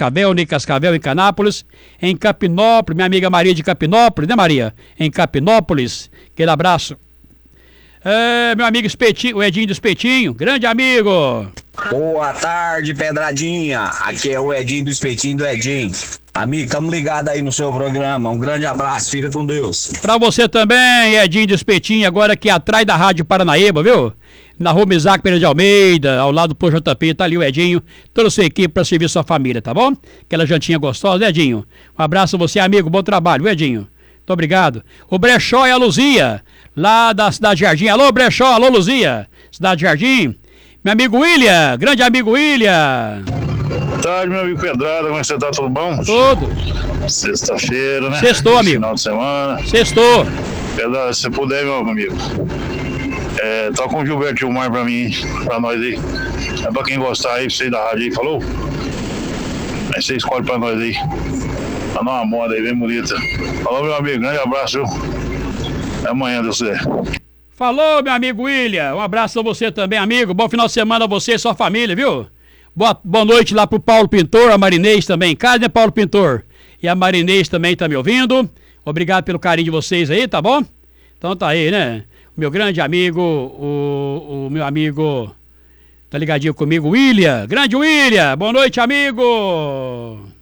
Cascavel, Ney Cascavel em Canápolis, em Capinópolis, minha amiga Maria de Capinópolis, né, Maria? Em Capinópolis, aquele abraço. Meu amigo Espetinho, o Edinho do Espetinho, grande amigo. Boa tarde, Pedradinha. Aqui é o Edinho do Espetinho do Edinho. Amigo, estamos ligados aí no seu programa. Um grande abraço, fica com Deus. Pra você também, Edinho do Espetinho, agora aqui atrás da Rádio Paranaíba, viu? Na rua Isaac Pereira de Almeida, ao lado do Pô JP, tá ali o Edinho, toda a sua equipe pra servir sua família, tá bom? Aquela jantinha gostosa, né, Edinho? Um abraço a você, amigo, bom trabalho, viu, Edinho? Muito obrigado. O Brechó e a Luzia, lá da Cidade Jardim. Alô, Brechó, alô, Luzia, Cidade Jardim. Meu amigo William, grande amigo William. Boa tarde, meu amigo Pedrada, como é que você tá? Tudo bom? Tudo. Sexta-feira, né? Sextou, amigo. Final de semana. Sextou. Pedrada, se você puder, meu amigo, toca um Gilberto Gilmar pra mim, pra nós aí. É pra quem gostar aí, pra você da rádio aí, falou? Aí você escolhe pra nós aí. Tá numa moda aí, bem bonita. Falou, meu amigo, grande abraço, viu? Até amanhã, Deus quiser. Falou, meu amigo William. Um abraço a você também, amigo. Bom final de semana a você e sua família, viu? Boa noite lá pro Paulo Pintor, a Marinês também em casa, né, Paulo Pintor? E a Marinês também tá me ouvindo. Obrigado pelo carinho de vocês aí, tá bom? Então tá aí, né? O meu grande amigo, o meu amigo, tá ligadinho comigo, William. Grande William. Boa noite, amigo.